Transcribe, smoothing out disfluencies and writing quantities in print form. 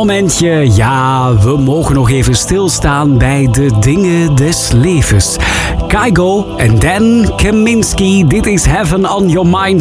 momentje. Ja, we mogen nog even stilstaan bij de dingen des levens. Kygo en Dan Kaminsky, dit is Heaven on Your Mind